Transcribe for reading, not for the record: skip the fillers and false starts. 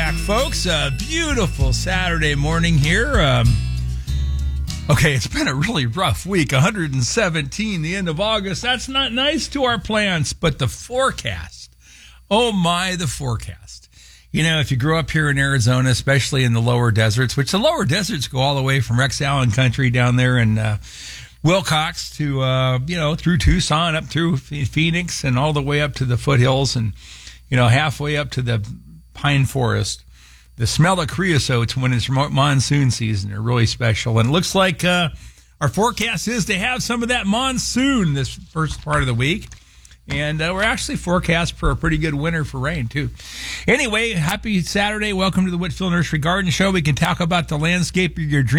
back, folks. A beautiful Saturday morning here. Okay, it's been a really rough week. 117, the end of August. That's not nice to our plants, but the forecast. Oh my, the forecast. You know, if you grew up here in Arizona, especially in the lower deserts, which the lower deserts go all the way from Rex Allen Country down there in Wilcox to, through Tucson, up through Phoenix, and all the way up to the foothills and, halfway up to the pine forest. The smell of creosotes when it's monsoon season are really special. And it looks like our forecast is to have some of that monsoon this first part of the week. And we're actually forecast for a pretty good winter for rain, too. Anyway, happy Saturday. Welcome to the Whitfield Nursery Garden Show. We can talk about the landscape of your dreams.